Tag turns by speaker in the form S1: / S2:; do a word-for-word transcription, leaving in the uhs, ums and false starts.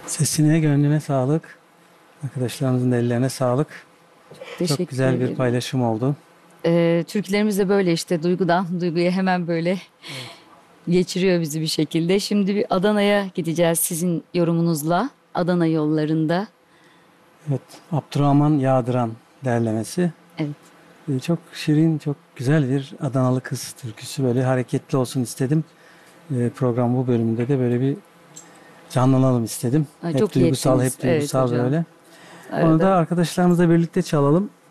S1: Sesine, gönlüne sağlık. Arkadaşlarımızın da ellerine sağlık.
S2: Teşekkür
S1: Çok güzel bir
S2: ederim.
S1: paylaşım oldu.
S2: Ee, türkülerimiz de böyle işte duygudan duyguya hemen böyle
S1: Evet.
S2: geçiriyor bizi bir şekilde. Şimdi bir Adana'ya gideceğiz sizin yorumunuzla. Adana yollarında.
S1: Evet, Abdurrahman Yağdıran derlemesi.
S2: Evet.
S1: Ee, Çok şirin, çok güzel bir Adanalı kız türküsü. Böyle hareketli olsun istedim. Ee, Program bu bölümünde de böyle bir canlanalım istedim.
S2: Ay,
S1: Hep
S2: çok iyi
S1: duygusal,
S2: ettiniz.
S1: hep
S2: Evet
S1: duygusal
S2: hocam.
S1: böyle. Onu da
S2: Arada.
S1: arkadaşlarımızla birlikte çalalım.